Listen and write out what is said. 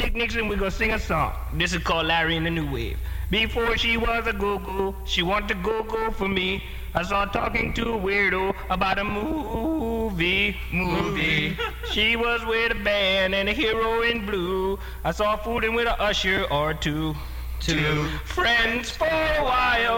Dick Nixon, we're gonna sing a song. This is called Larry and the New Wave. Before she was a go-go, she wanted to go-go for me. I saw her talking to a weirdo about a movie. She was with a band and a hero in blue. I saw her fooling with an usher or two. Friends for a while.